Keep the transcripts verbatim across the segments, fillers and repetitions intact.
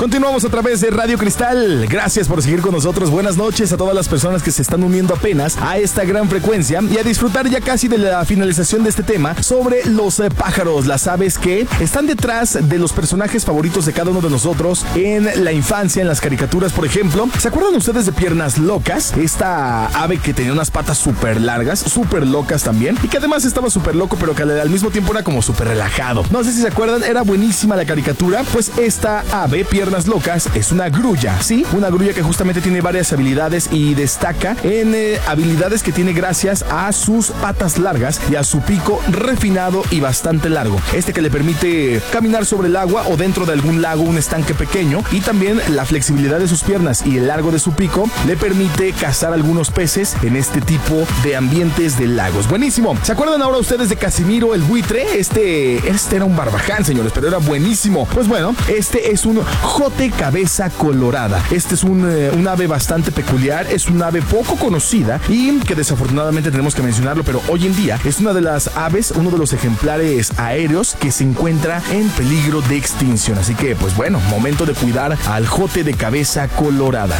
Continuamos a través de Radio Cristal. Gracias por seguir con nosotros. Buenas noches a todas las personas que se están uniendo apenas a esta gran frecuencia y a disfrutar ya casi de la finalización de este tema sobre los eh, pájaros, las aves que están detrás de los personajes favoritos de cada uno de nosotros en la infancia, en las caricaturas, por ejemplo. ¿Se acuerdan ustedes de Piernas Locas? Esta ave que tenía unas patas súper largas, súper locas también, y que además estaba súper loco, pero que al mismo tiempo era como súper relajado. No sé si se acuerdan, era buenísima la caricatura. Pues esta ave, Piernas Locas, es una grulla, ¿sí? Una grulla que justamente tiene varias habilidades y destaca en eh, habilidades que tiene gracias a sus patas largas y a su pico refinado y bastante largo. Este que le permite caminar sobre el agua o dentro de algún lago, un estanque pequeño, y también la flexibilidad de sus piernas y el largo de su pico le permite cazar algunos peces en este tipo de ambientes de lagos. Buenísimo. ¿Se acuerdan ahora ustedes de Casimiro el buitre? Este, este era un barbaján, señores, pero era buenísimo. Pues bueno, este es un jote cabeza colorada. Este es un, eh, un ave bastante peculiar, es un ave poco conocida y que desafortunadamente tenemos que mencionarlo, pero hoy en día es una de las aves, uno de los ejemplares aéreos que se encuentra en peligro de extinción. Así que, pues bueno, momento de cuidar al jote de cabeza colorada.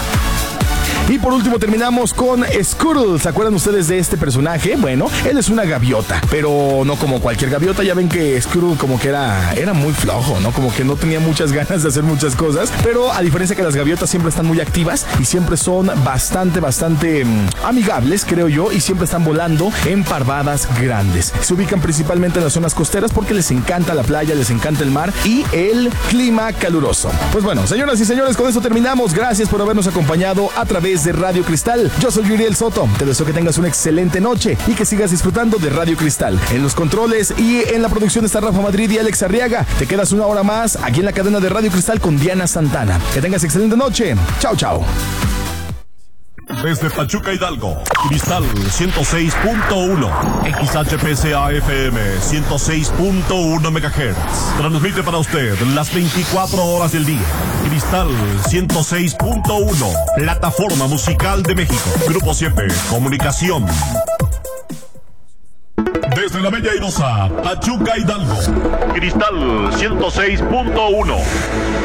Y por último terminamos con Squirtle. ¿Se acuerdan ustedes de este personaje? Bueno, él es una gaviota, pero no como cualquier gaviota. Ya ven que Squirtle como que era, era muy flojo, ¿no? Como que no tenía muchas ganas de hacer muchas cosas. Pero a diferencia que las gaviotas siempre están muy activas y siempre son bastante, bastante mmm, amigables, creo yo, y siempre están volando en parvadas grandes. Se ubican principalmente en las zonas costeras porque les encanta la playa, les encanta el mar y el clima caluroso. Pues bueno, señoras y señores, con eso terminamos. Gracias por habernos acompañado a través de Radio Cristal. Yo soy Uriel Soto. Te deseo que tengas una excelente noche y que sigas disfrutando de Radio Cristal. En los controles y en la producción está Rafa Madrid y Alex Arriaga. Te quedas una hora más aquí en la cadena de Radio Cristal con Diana Santana. Que tengas excelente noche. Chao, chao. Desde Pachuca, Hidalgo, Cristal ciento seis punto uno, X H P C A F M ciento seis punto uno megahertz. Transmite para usted las veinticuatro horas del día. Cristal ciento seis punto uno, plataforma musical de México. Grupo siete, comunicación. Desde la Bella Airosa, Pachuca, Hidalgo, Cristal ciento seis punto uno.